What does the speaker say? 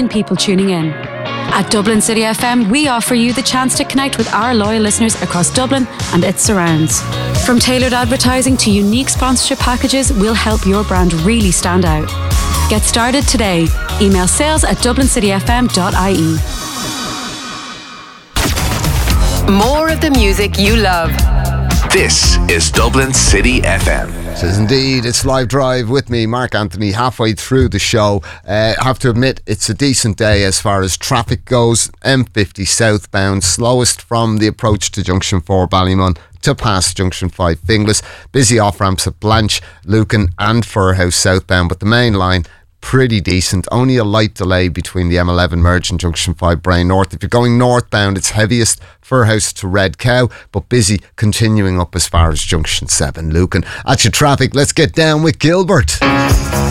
million people tuning in. At Dublin City FM, we offer you the chance to connect with our loyal listeners across Dublin and its surrounds. From tailored advertising to unique sponsorship packages, we'll help your brand really stand out. Get started today. Email sales@dublincityfm.ie. More of the music you love. This is Dublin City FM. It is indeed. It's Live Drive with me, Mark Anthony, halfway through the show. I have to admit, it's a decent day as far as traffic goes. M50 southbound, slowest from the approach to Junction 4 Ballymun to past Junction 5 Finglas. Busy off-ramps at Blanche, Lucan and Furhouse southbound, but the main line pretty decent. Only a light delay between the M11 merge and Junction 5 Brain North. If you're going northbound, it's heaviest Furhouse to Red Cow, but busy continuing up as far as Junction 7 Lucan. At your traffic, let's get down with Gilbert.